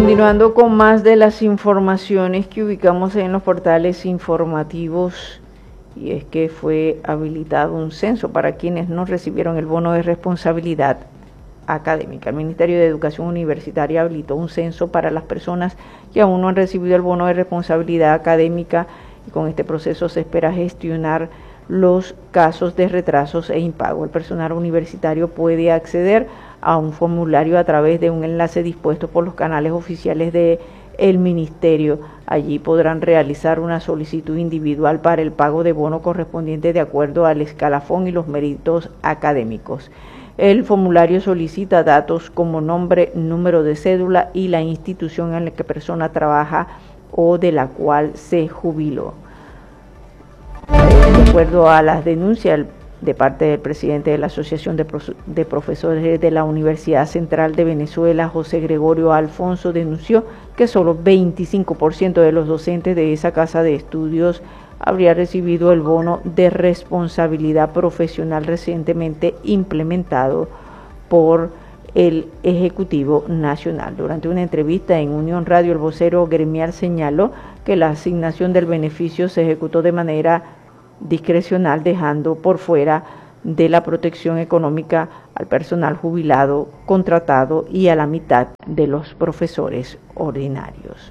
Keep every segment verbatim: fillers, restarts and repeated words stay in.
Continuando con más de las informaciones que ubicamos en los portales informativos, y es que fue habilitado un censo para quienes no recibieron el bono de responsabilidad académica. El Ministerio de Educación Universitaria habilitó un censo para las personas que aún no han recibido el bono de responsabilidad académica, y con este proceso se espera gestionar los casos de retrasos e impago. El personal universitario puede acceder a un formulario a través de un enlace dispuesto por los canales oficiales de el Ministerio. Allí podrán realizar una solicitud individual para el pago de bono correspondiente de acuerdo al escalafón y los méritos académicos. El formulario solicita datos como nombre, número de cédula y la institución en la que la persona trabaja o de la cual se jubiló. De acuerdo a las denuncias de parte del presidente de la Asociación de, Pro de Profesores de la Universidad Central de Venezuela, José Gregorio Alfonso, denunció que solo veinticinco por ciento de los docentes de esa casa de estudios habría recibido el bono de responsabilidad profesional recientemente implementado por el Ejecutivo Nacional. Durante una entrevista en Unión Radio, el vocero gremial señaló que la asignación del beneficio se ejecutó de manera discrecional, dejando por fuera de la protección económica al personal jubilado, contratado y a la mitad de los profesores ordinarios.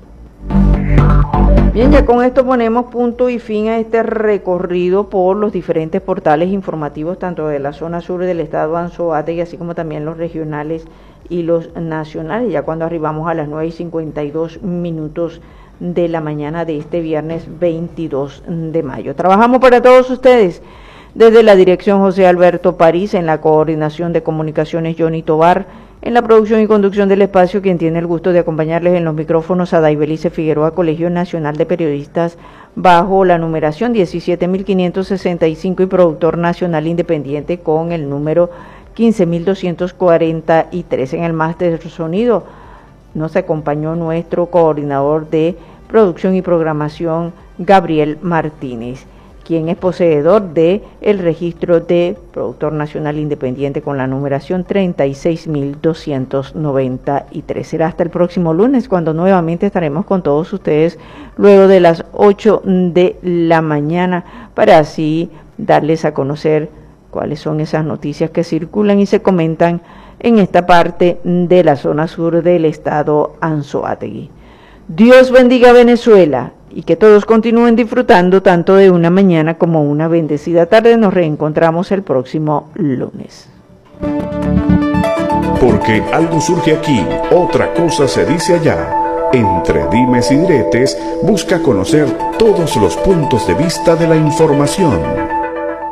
Bien, ya con esto ponemos punto y fin a este recorrido por los diferentes portales informativos, tanto de la zona sur del estado Anzoátegui, así como también los regionales y los nacionales, ya cuando arribamos a las nueve y cincuenta y dos minutos de la mañana de este viernes veintidós de mayo. Trabajamos para todos ustedes desde la dirección José Alberto París, en la coordinación de comunicaciones Johnny Tobar, en la producción y conducción del espacio, quien tiene el gusto de acompañarles en los micrófonos a Daibelice Figueroa, Colegio Nacional de Periodistas, bajo la numeración diecisiete mil quinientos sesenta y cinco y productor nacional independiente con el número quince mil doscientos cuarenta y tres. En el máster de sonido nos acompañó nuestro coordinador de producción y programación, Gabriel Martínez, quien es poseedor de el registro de productor nacional independiente con la numeración treinta y seis mil doscientos noventa y tres. Será hasta el próximo lunes, cuando nuevamente estaremos con todos ustedes luego de las ocho de la mañana, para así darles a conocer cuáles son esas noticias que circulan y se comentan en esta parte de la zona sur del estado Anzoátegui. Dios bendiga a Venezuela y que todos continúen disfrutando tanto de una mañana como una bendecida tarde. Nos reencontramos el próximo lunes. Porque algo surge aquí, otra cosa se dice allá. Entre dimes y diretes, busca conocer todos los puntos de vista de la información.